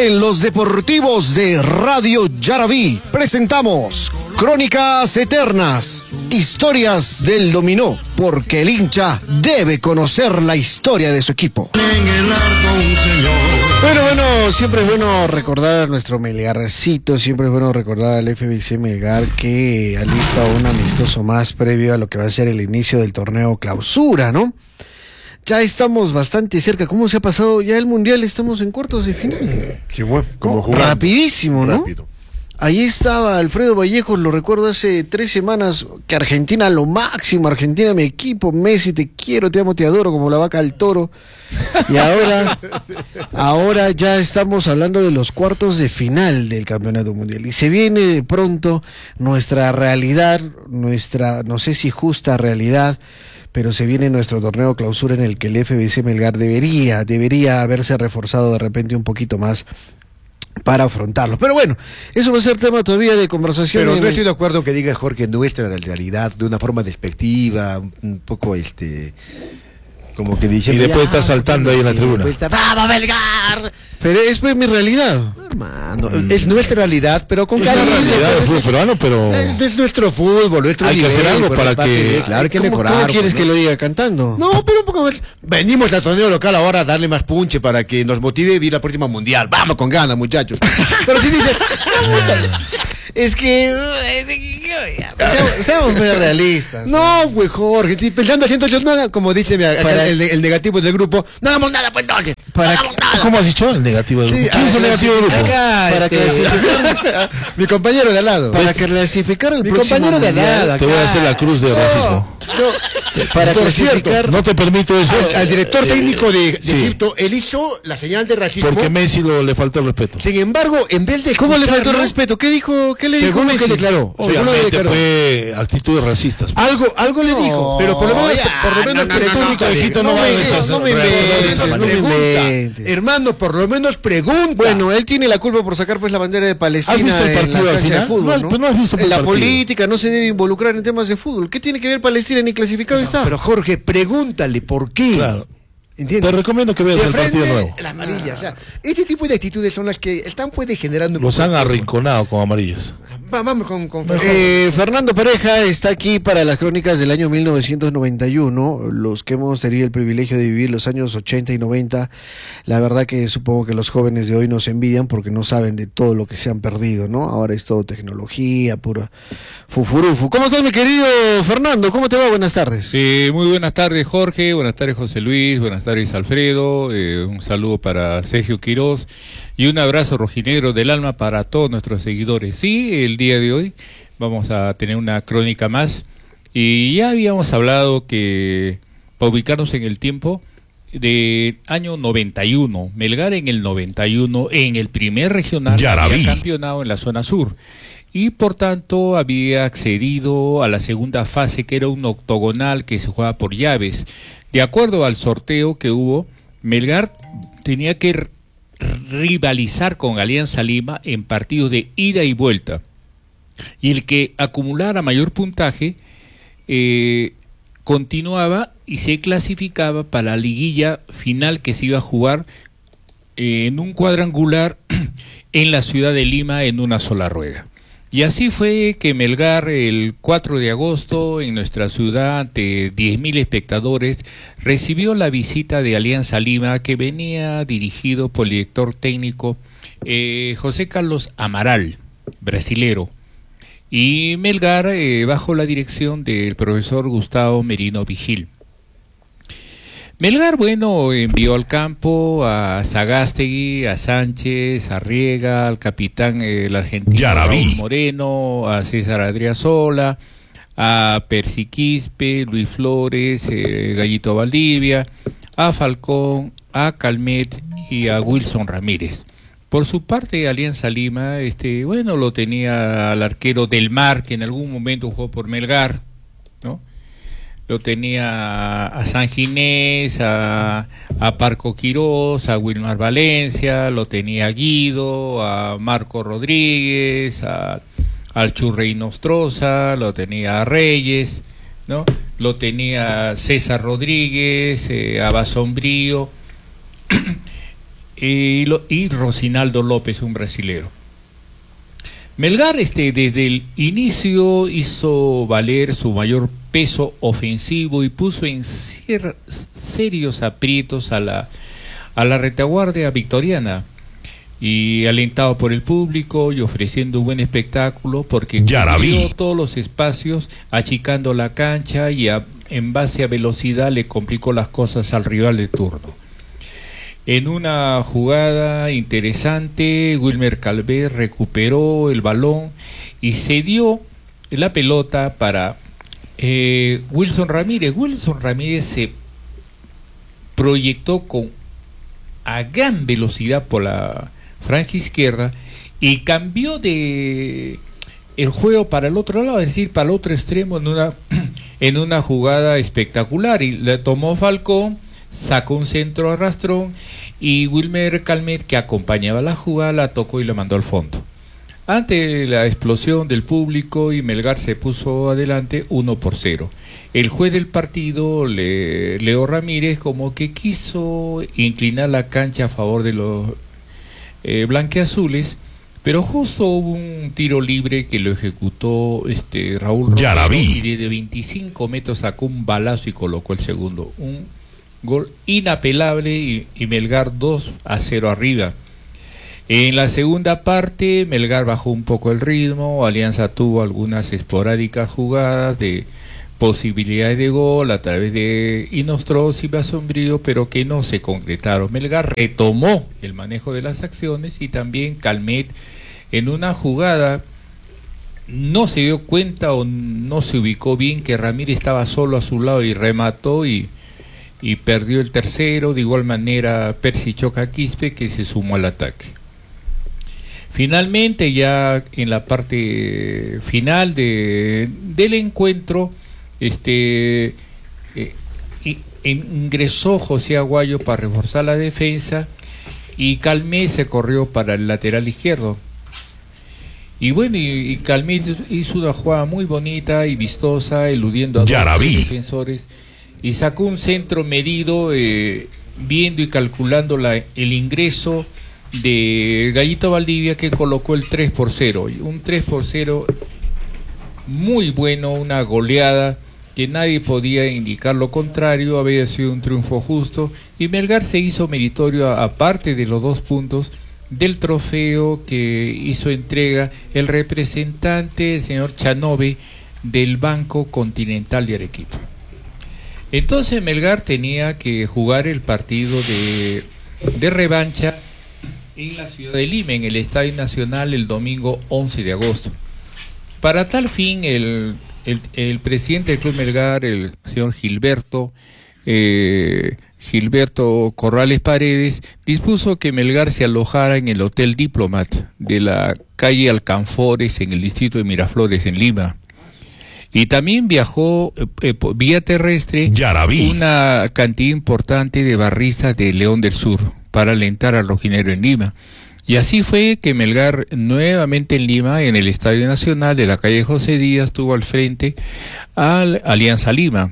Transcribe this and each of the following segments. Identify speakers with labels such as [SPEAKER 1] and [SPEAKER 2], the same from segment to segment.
[SPEAKER 1] En los deportivos de Radio Yaraví presentamos Crónicas Eternas, historias del dominó, porque el hincha debe conocer la historia de su equipo. Bueno, siempre es bueno recordar a nuestro Melgarcito, siempre es bueno recordar al FBC Melgar que alista un amistoso más previo a lo que va a ser el inicio del torneo Clausura, ¿no? Ya estamos bastante cerca. ¿Cómo se ha pasado ya el Mundial? Estamos en cuartos de final.
[SPEAKER 2] Qué bueno, como
[SPEAKER 1] jugando. Rapidísimo, ¿no? Rápido. Ahí estaba Alfredo Vallejos, lo recuerdo hace 3 semanas, que Argentina lo máximo, Argentina mi equipo, Messi te quiero, te amo, te adoro, como la vaca al toro. Y ahora ya estamos hablando de los cuartos de final del Campeonato Mundial. Y se viene de pronto nuestra realidad, nuestra, no sé si justa realidad, pero se viene nuestro torneo Clausura en el que el FBC Melgar debería haberse reforzado de repente un poquito más para afrontarlo. Pero bueno, eso va a ser tema todavía de conversación.
[SPEAKER 2] Pero no estoy de acuerdo que diga Jorge nuestra realidad de una forma despectiva, un poco como que dice.
[SPEAKER 3] Y después está saltando ahí en la tribuna.
[SPEAKER 1] ¡Vamos, Melgar! Pero es mi realidad.
[SPEAKER 2] Hermano, es nuestra realidad, pero con cariño.
[SPEAKER 3] Es la realidad del fútbol peruano, pero
[SPEAKER 2] es nuestro fútbol, nuestro
[SPEAKER 3] hay
[SPEAKER 2] nivel,
[SPEAKER 3] que hacer algo para que...
[SPEAKER 2] Claro, hay que mejorar.
[SPEAKER 1] ¿Cómo quieres que lo diga? ¿Cantando?
[SPEAKER 2] No, pero un poco más. Venimos al torneo local ahora a darle más punche para que nos motive a ir la próxima mundial. Vamos con ganas, muchachos. Pero si dice...
[SPEAKER 1] Es que seamos muy realistas.
[SPEAKER 2] No, güey, Jorge, pensando haciendo yo, no, como dice el negativo del grupo, no hagamos nada, pues entonces. No hagamos nada.
[SPEAKER 3] ¿Cómo has dicho? El negativo del grupo.
[SPEAKER 2] Sí, ¿quién es el negativo del grupo?
[SPEAKER 1] Para clasificar.
[SPEAKER 2] Mi compañero de al lado.
[SPEAKER 1] Para clasificar el próximo
[SPEAKER 2] compañero de al lado.
[SPEAKER 3] Te voy a hacer la cruz de racismo.
[SPEAKER 1] Para clasificar.
[SPEAKER 3] No te permito eso.
[SPEAKER 2] Al director técnico de Egipto, él hizo la señal de racismo.
[SPEAKER 3] Porque Messi le faltó el respeto.
[SPEAKER 2] Sin embargo, en vez de...
[SPEAKER 1] ¿Cómo le faltó el respeto? ¿Qué dijo? ¿Qué le dijo
[SPEAKER 2] Según
[SPEAKER 1] Messi?
[SPEAKER 2] que declaró.
[SPEAKER 3] Obviamente fue actitudes racistas.
[SPEAKER 2] Algo le dijo, pero por lo menos pregunta.
[SPEAKER 3] Egipto no va a reaccionar de
[SPEAKER 2] esa manera. Hermano, por lo menos pregunta.
[SPEAKER 1] Bueno, él tiene la culpa por sacar pues la bandera de Palestina.
[SPEAKER 3] ¿Has visto el partido al final?
[SPEAKER 1] De fútbol,
[SPEAKER 3] ¿no has visto el
[SPEAKER 1] la
[SPEAKER 3] partido?
[SPEAKER 1] Política no se debe involucrar en temas de fútbol. ¿Qué tiene que ver Palestina ni clasificado está?
[SPEAKER 2] Pero Jorge, pregúntale por qué.
[SPEAKER 3] Claro.
[SPEAKER 2] ¿Entiendes?
[SPEAKER 3] Te recomiendo que veas el partido nuevo.
[SPEAKER 2] La amarilla, o sea, este tipo de actitudes son las que están generando...
[SPEAKER 3] Los han arrinconado con amarillas.
[SPEAKER 2] Vamos con
[SPEAKER 1] Fernando Pareja está aquí para las crónicas del año 1991, los que hemos tenido el privilegio de vivir los años 80 y 90. La verdad que supongo que los jóvenes de hoy nos envidian porque no saben de todo lo que se han perdido, ¿no? Ahora es todo tecnología, pura fufurufu. ¿Cómo estás, mi querido Fernando? ¿Cómo te va? Buenas tardes.
[SPEAKER 4] Muy buenas tardes, Jorge. Buenas tardes, José Luis. Buenas tardes, Alfredo. Un saludo para Sergio Quirós. Y un abrazo rojinegro del alma para todos nuestros seguidores. Sí, el día de hoy vamos a tener una crónica más. Y ya habíamos hablado que, para ubicarnos en el tiempo, de año 91, Melgar en el 91, en el primer regional, había campeonado en la zona sur. Y por tanto había accedido a la segunda fase, que era un octogonal que se jugaba por llaves. De acuerdo al sorteo que hubo, Melgar tenía que rivalizar con Alianza Lima en partidos de ida y vuelta, y el que acumulara mayor puntaje continuaba y se clasificaba para la liguilla final que se iba a jugar en un cuadrangular en la ciudad de Lima en una sola rueda. Y así fue que Melgar, el 4 de agosto, en nuestra ciudad, ante 10.000 espectadores, recibió la visita de Alianza Lima, que venía dirigido por el director técnico José Carlos Amaral, brasilero, y Melgar bajo la dirección del profesor Gustavo Merino Vigil. Melgar, bueno, envió al campo a Sagástegui, a Sánchez, a Riega, al capitán, el argentino Raúl Moreno, a César Adriasola, a Percy Quispe, Luis Flores, Gallito Valdivia, a Falcón, a Calmet y a Wilson Ramírez. Por su parte, Alianza Lima, bueno, lo tenía al arquero Del Mar, que en algún momento jugó por Melgar, ¿no? Lo tenía a San Ginés, a Parco Quirós, a Wilmar Valencia, lo tenía a Guido, a Marco Rodríguez, al Churrey Nostroza, lo tenía a Reyes, ¿no? Lo tenía a César Rodríguez, a Basombrío. y Rocinaldo López, un brasilero. Melgar desde el inicio hizo valer su mayor peso ofensivo y puso en serios aprietos a la retaguardia victoriana, y alentado por el público y ofreciendo un buen espectáculo, porque cubrió todos los espacios, achicando la cancha y en base a velocidad le complicó las cosas al rival de turno. En una jugada interesante, Wilmer Calvet recuperó el balón y cedió la pelota para Wilson Ramírez. Wilson Ramírez se proyectó a gran velocidad por la franja izquierda y cambió el juego para el otro lado, es decir, para el otro extremo en una jugada espectacular, y la tomó Falcón, sacó un centro arrastrón y Wilmer Calmet, que acompañaba la jugada, la tocó y la mandó al fondo. Ante la explosión del público, y Melgar se puso adelante 1-0. El juez del partido, Leo Ramírez, como que quiso inclinar la cancha a favor de los blanqueazules, pero justo hubo un tiro libre que lo ejecutó Raúl Romero, y de 25 metros sacó un balazo y colocó el segundo. Un gol inapelable y Melgar 2-0 arriba. En la segunda parte, Melgar bajó un poco el ritmo, Alianza tuvo algunas esporádicas jugadas de posibilidades de gol a través de Inostroza y Basombrío, pero que no se concretaron. Melgar retomó el manejo de las acciones, y también Calmet en una jugada no se dio cuenta o no se ubicó bien que Ramírez estaba solo a su lado y remató y perdió el tercero. De igual manera Percy Choca Quispe, que se sumó al ataque. Finalmente, ya en la parte final del encuentro, ingresó José Aguayo para reforzar la defensa, y Calmet se corrió para el lateral izquierdo. Y bueno, y Calmet hizo una jugada muy bonita y vistosa, eludiendo a dos defensores, y sacó un centro medido, viendo y calculando el ingreso de Gallito Valdivia, que colocó el 3-0. Un 3-0 muy bueno, una goleada que nadie podía indicar lo contrario. Había sido un triunfo justo, y Melgar se hizo meritorio, aparte de los 2 puntos, del trofeo que hizo entrega el representante, el señor Chanove, del Banco Continental de Arequipa. Entonces Melgar tenía que jugar el partido de revancha en la ciudad de Lima, en el Estadio Nacional, el domingo 11 de agosto. Para tal fin, el presidente del Club Melgar, el señor Gilberto Corrales Paredes, dispuso que Melgar se alojara en el Hotel Diplomat de la calle Alcanfores, en el distrito de Miraflores, en Lima. Y también viajó vía terrestre una cantidad importante de barristas de León del Sur para alentar al rojinegro en Lima. Y así fue que Melgar, nuevamente en Lima, en el Estadio Nacional de la calle José Díaz, tuvo al frente al Alianza Lima.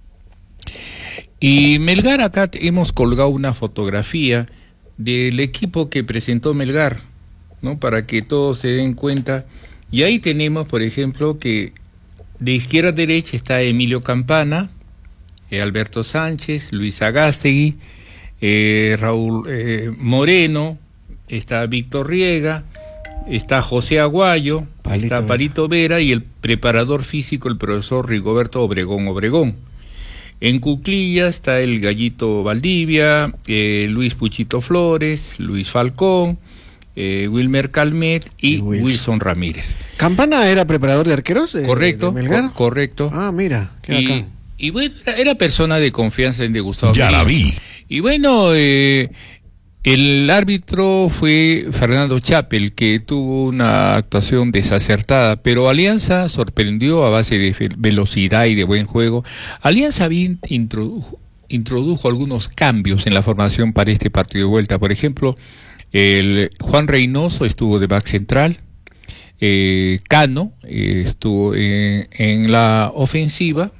[SPEAKER 4] Y Melgar, acá hemos colgado una fotografía del equipo que presentó Melgar, ¿no? Para que todos se den cuenta. Y ahí tenemos, por ejemplo, que de izquierda a derecha está Emilio Campana, Alberto Sánchez, Luis Agástegui, Raúl Moreno, está Víctor Riega, está José Aguayo, está Parito Vera, y el preparador físico, el profesor Rigoberto Obregón. En cuclillas está el Gallito Valdivia, Luis Puchito Flores, Luis Falcón, Wilmer Calmet y Wilson Ramírez.
[SPEAKER 1] ¿Campana era preparador de arqueros?
[SPEAKER 4] Correcto,
[SPEAKER 1] de Melgar.
[SPEAKER 4] Correcto.
[SPEAKER 1] Ah, mira, qué bacán.
[SPEAKER 4] Y bueno, era persona de confianza de Gustavo.
[SPEAKER 3] Ya la vi.
[SPEAKER 4] Y bueno, el árbitro fue Fernando Chapel, que tuvo una actuación desacertada, pero Alianza sorprendió a base de velocidad y de buen juego. Alianza bien introdujo algunos cambios en la formación para este partido de vuelta. Por ejemplo, Juan Reynoso estuvo de back central, Cano estuvo en la ofensiva,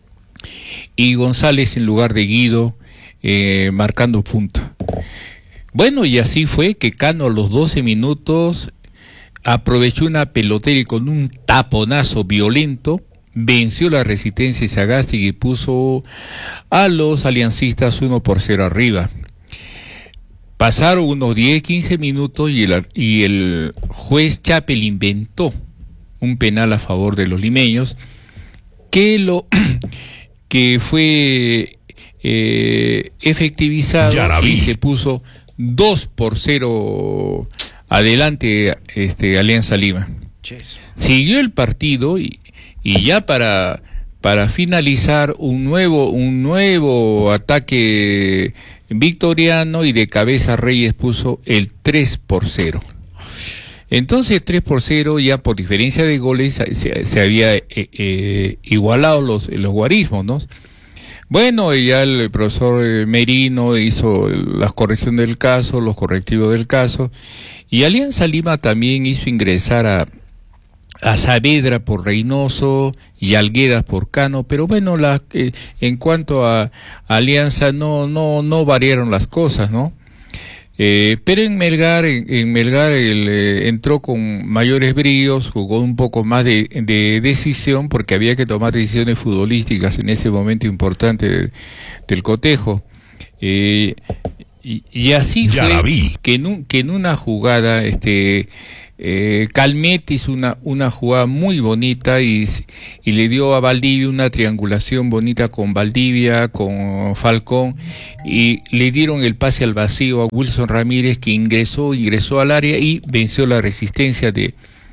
[SPEAKER 4] y González en lugar de Guido marcando punta. Bueno, y así fue que Cano a los 12 minutos aprovechó una pelotera y con un taponazo violento venció la resistencia de Sagasti y puso a los aliancistas 1-0 arriba. Pasaron unos 10-15 minutos y el juez Chapel inventó un penal a favor de los limeños que fue efectivizado y se puso 2-0 adelante Alianza Lima. Siguió el partido y ya para finalizar un nuevo ataque victoriano, y de cabeza Reyes puso el 3-0. Entonces 3-0, ya por diferencia de goles se había igualado los guarismos, ¿no? Bueno, y ya el profesor Merino hizo las correcciones del caso, los correctivos del caso, y Alianza Lima también hizo ingresar a Saavedra por Reynoso y Alguedas por Cano, pero bueno, en cuanto a Alianza no variaron las cosas, ¿no? Pero en Melgar entró con mayores bríos, jugó un poco más de decisión, porque había que tomar decisiones futbolísticas en ese momento importante del cotejo. Y así fue que en una jugada Calmet hizo una jugada muy bonita y le dio a Valdivia una triangulación bonita con Valdivia, con Falcón, y le dieron el pase al vacío a Wilson Ramírez, que ingresó al área y venció la resistencia de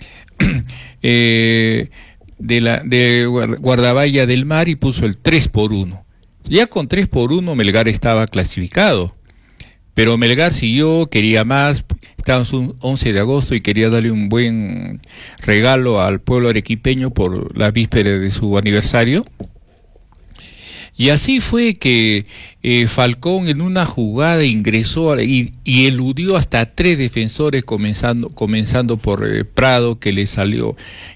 [SPEAKER 4] Guardavalla del Mar y puso el 3-1. Ya con 3-1 Melgar estaba clasificado, pero Melgar siguió, quería más. Estábamos un 11 de agosto y quería darle un buen regalo al pueblo arequipeño por la víspera de su aniversario. Y así fue que Falcón en una jugada ingresó y eludió hasta 3 defensores, comenzando por Prado, que le salió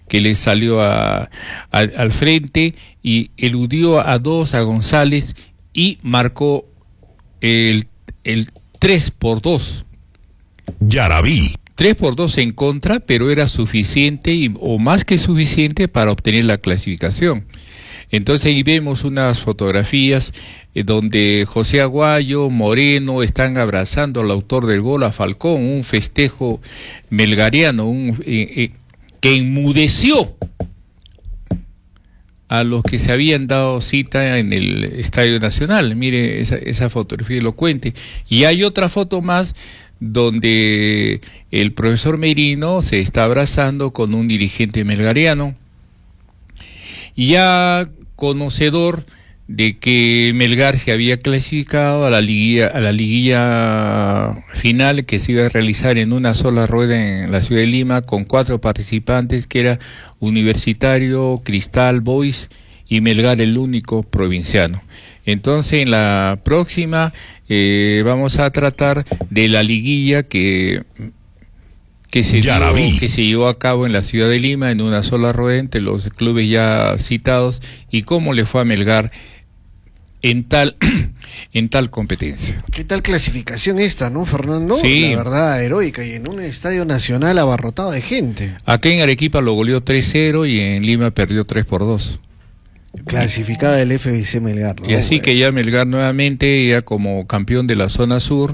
[SPEAKER 4] al frente, y eludió a 2, a González, y marcó el 3-2.
[SPEAKER 5] Yarabí.
[SPEAKER 4] 3-2 en contra, pero era suficiente o más que suficiente para obtener la clasificación. Entonces ahí vemos unas fotografías donde José Aguayo, Moreno están abrazando al autor del gol, a Falcón, un festejo melgariano que enmudeció a los que se habían dado cita en el Estadio Nacional. Mire esa fotografía elocuente. Y hay otra foto más donde el profesor Merino se está abrazando con un dirigente melgariano, ya conocedor de que Melgar se había clasificado a la liguilla final, que se iba a realizar en una sola rueda en la ciudad de Lima, con 4 participantes, que era Universitario, Cristal, Boys y Melgar, el único provinciano. Entonces en la próxima vamos a tratar de la liguilla que se llevó a cabo en la ciudad de Lima en una sola rueda entre los clubes ya citados, y cómo le fue a Melgar en tal competencia.
[SPEAKER 1] ¿Qué tal clasificación esta, no, Fernando?
[SPEAKER 4] Sí.
[SPEAKER 1] La verdad, heroica, y en un estadio nacional abarrotado de gente.
[SPEAKER 4] Acá en Arequipa lo goleó 3-0 y en Lima perdió 3-2.
[SPEAKER 1] Clasificada del FBC Melgar, ¿no?
[SPEAKER 4] Y así que ya Melgar nuevamente, ya como campeón de la zona sur,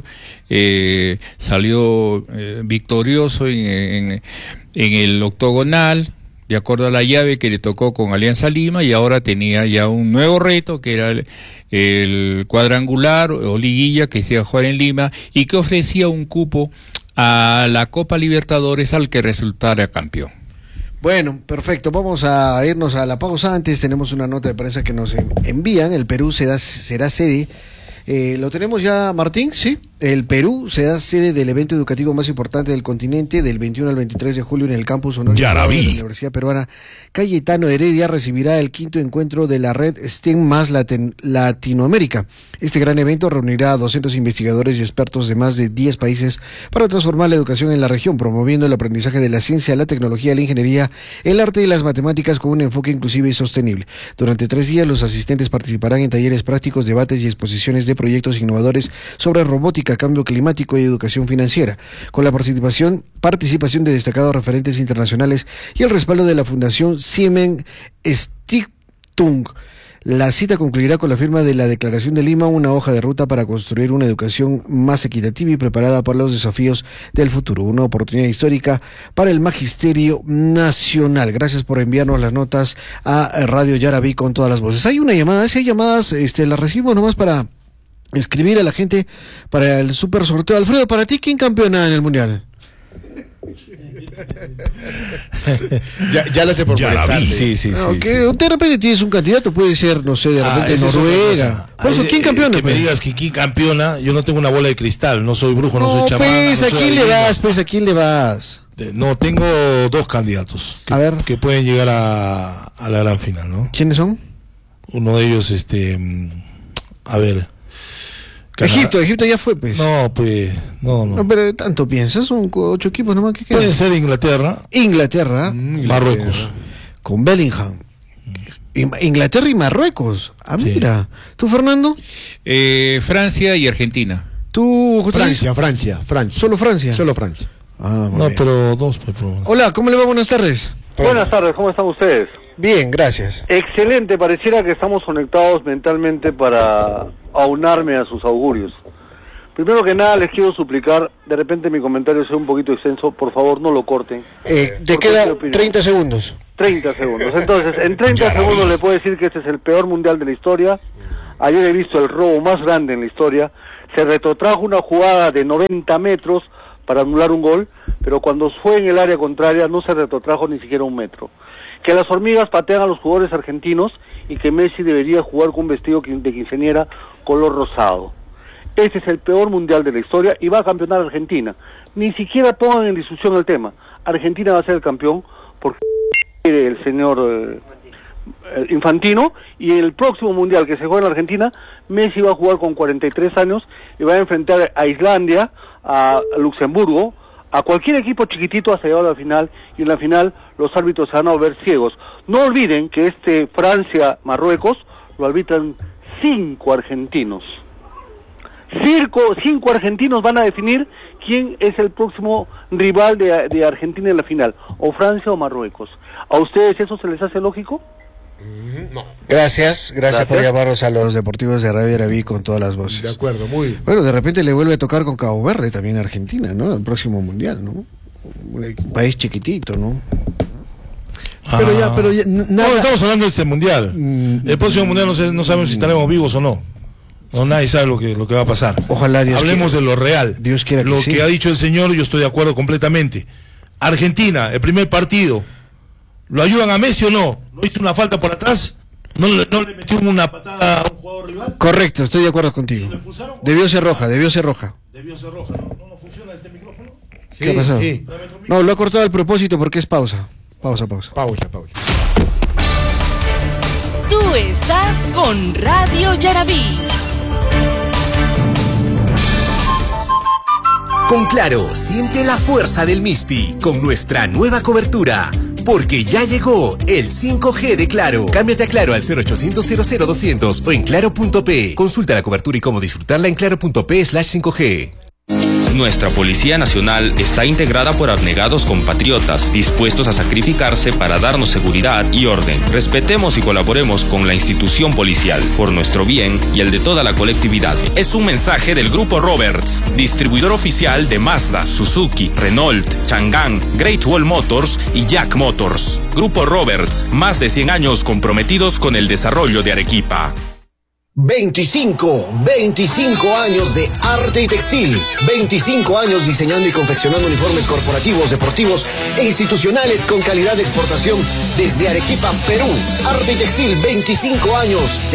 [SPEAKER 4] salió victorioso en el octogonal, de acuerdo a la llave que le tocó con Alianza Lima, y ahora tenía ya un nuevo reto, que era el cuadrangular o liguilla, que se iba a jugar en Lima, y que ofrecía un cupo a la Copa Libertadores al que resultara campeón.
[SPEAKER 1] Bueno, perfecto, vamos a irnos a la pausa. Antes tenemos una nota de prensa que nos envían. El Perú será sede, ¿lo tenemos ya, Martín? Sí. El Perú será sede del evento educativo más importante del continente del 21 al 23 de julio en el campus Honor de la Universidad Peruana Cayetano Heredia. Recibirá el 5º encuentro de la red STEM más Latinoamérica. Este gran evento reunirá a 200 investigadores y expertos de más de 10 países para transformar la educación en la región, promoviendo el aprendizaje de la ciencia, la tecnología, la ingeniería, el arte y las matemáticas con un enfoque inclusivo y sostenible. Durante 3 días los asistentes participarán en talleres prácticos, debates y exposiciones de proyectos innovadores sobre robótica, cambio climático y educación financiera, con la participación de destacados referentes internacionales y el respaldo de la Fundación Siemens Stiftung. La cita concluirá con la firma de la Declaración de Lima, una hoja de ruta para construir una educación más equitativa y preparada para los desafíos del futuro. Una oportunidad histórica para el Magisterio Nacional. Gracias por enviarnos las notas a Radio Yarabí con todas las voces. Hay una llamada, si hay llamadas, las recibimos nomás para escribir a la gente para el super sorteo. Alfredo, para ti, ¿quién campeona en el Mundial?
[SPEAKER 2] ya lo sé por
[SPEAKER 5] Yarabí.
[SPEAKER 3] Sí.
[SPEAKER 1] De repente tienes un candidato, puede ser, no sé, de repente Noruega. Por eso, ¿quién campeona?
[SPEAKER 3] Que me digas que quién campeona, yo no tengo una bola de cristal, no soy brujo, no soy chamán.
[SPEAKER 1] Pues, ¿a quién le vas?
[SPEAKER 3] No, tengo dos candidatos que pueden llegar a la gran final, ¿no?
[SPEAKER 1] ¿Quiénes son?
[SPEAKER 3] Uno de ellos, a ver.
[SPEAKER 1] Egipto ya fue, pues.
[SPEAKER 3] No, pues, no.
[SPEAKER 1] Pero tanto piensas, son 8 equipos nomás que quedan.
[SPEAKER 3] Puede ser Inglaterra. Marruecos.
[SPEAKER 1] Con Bellingham. Inglaterra y Marruecos.
[SPEAKER 3] Sí.
[SPEAKER 1] Mira. ¿Tú, Fernando?
[SPEAKER 4] Francia y Argentina.
[SPEAKER 1] ¿Tú, José Luis?
[SPEAKER 2] Francia.
[SPEAKER 1] ¿Solo Francia?
[SPEAKER 2] Solo Francia.
[SPEAKER 1] Muy bien.
[SPEAKER 3] Pero dos, pues.
[SPEAKER 1] Hola, ¿cómo le va? Buenas tardes.
[SPEAKER 6] Buenas tardes, ¿cómo están ustedes?
[SPEAKER 1] Bien, gracias.
[SPEAKER 6] Excelente, pareciera que estamos conectados mentalmente para aunarme a sus augurios. Primero que nada les quiero suplicar, de repente mi comentario sea un poquito extenso, por favor no lo corten.
[SPEAKER 1] Te queda 30 segundos.
[SPEAKER 6] 30 segundos. Entonces, en 30 segundos le puedo decir que este es el peor mundial de la historia. Ayer he visto el robo más grande en la historia. Se retrotrajo una jugada de 90 metros para anular un gol, pero cuando fue en el área contraria no se retrotrajo ni siquiera 1 metro. Que las hormigas patean a los jugadores argentinos y que Messi debería jugar con un vestido de quinceañera color rosado. Este es el peor mundial de la historia y va a campeonar Argentina. Ni siquiera pongan en discusión el tema. Argentina va a ser el campeón porque el señor Infantino, y en el próximo mundial que se juega en Argentina, Messi va a jugar con 43 años y va a enfrentar a Islandia, a Luxemburgo, a cualquier equipo chiquitito hasta llegar a la final, y en la final los árbitros se van a ver ciegos. No olviden que Francia-Marruecos lo arbitran 5 argentinos. 5 argentinos van a definir quién es el próximo rival de Argentina en la final, o Francia o Marruecos. ¿A ustedes eso se les hace lógico?
[SPEAKER 1] No. Gracias por llamarnos a los deportivos de Radio Yarabí con todas las voces.
[SPEAKER 2] De acuerdo, muy bien.
[SPEAKER 1] Bueno, de repente le vuelve a tocar con Cabo Verde también a Argentina, ¿no? El próximo mundial, ¿no? Un país chiquitito, ¿no?
[SPEAKER 3] Pero ya nada. No, estamos hablando de este mundial. El próximo mundial no sabemos si estaremos vivos o no. No, nadie sabe lo que va a pasar.
[SPEAKER 1] Ojalá Dios
[SPEAKER 3] hablemos
[SPEAKER 1] quiera.
[SPEAKER 3] De lo real.
[SPEAKER 1] Dios quiera que
[SPEAKER 3] lo
[SPEAKER 1] sí.
[SPEAKER 3] Que ha dicho el señor, yo estoy de acuerdo completamente. Argentina, el primer partido, ¿lo ayudan a Messi o no? ¿No hizo una falta por atrás? ¿No le metió una patada a un jugador rival?
[SPEAKER 1] Correcto, estoy de acuerdo contigo. Debió ser roja.
[SPEAKER 3] Debió ser roja, ¿no funciona este micrófono?
[SPEAKER 1] ¿Qué ha pasado?
[SPEAKER 2] Sí.
[SPEAKER 1] No, lo ha cortado al propósito porque es pausa. Pausa.
[SPEAKER 7] Tú estás con Radio Yarabí.
[SPEAKER 8] Con Claro, siente la fuerza del Misti con nuestra nueva cobertura. Porque ya llegó el 5G de Claro. Cámbiate a Claro al 0800 00200 o en claro.p. Consulta la cobertura y cómo disfrutarla en claro.p/5G.
[SPEAKER 9] Nuestra Policía Nacional está integrada por abnegados compatriotas dispuestos a sacrificarse para darnos seguridad y orden. Respetemos y colaboremos con la institución policial por nuestro bien y el de toda la colectividad. Es un mensaje del Grupo Roberts, distribuidor oficial de Mazda, Suzuki, Renault, Chang'an, Great Wall Motors y Jack Motors. Grupo Roberts, más de 100 años comprometidos con el desarrollo de Arequipa.
[SPEAKER 10] 25 años de arte y textil, 25 años diseñando y confeccionando uniformes corporativos, deportivos e institucionales con calidad de exportación desde Arequipa, Perú. Arte y textil, 25 años.